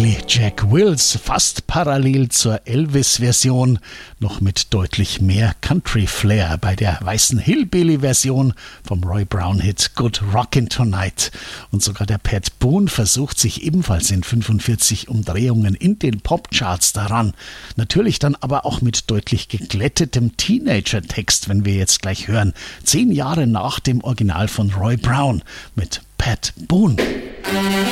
Billy Jack Wills, fast parallel zur Elvis-Version, noch mit deutlich mehr Country-Flair bei der weißen Hillbilly-Version vom Roy Brown-Hit Good Rockin' Tonight. Und sogar der Pat Boone versucht sich ebenfalls in 45 Umdrehungen in den Popcharts daran. Natürlich dann aber auch mit deutlich geglättetem Teenager-Text, wenn wir jetzt gleich hören. 10 Jahre nach dem Original von Roy Brown mit Pat Boone.